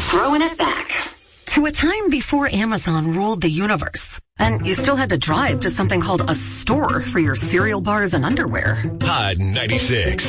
Throwing it back to a time before Amazon ruled the universe, and you still had to drive to something called a store for your cereal bars and underwear. Hot 96.